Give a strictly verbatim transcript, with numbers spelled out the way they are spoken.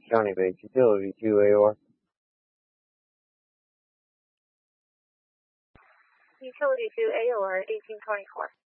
County Base, Utility two A O R. Utility two A O R eighteen twenty-four.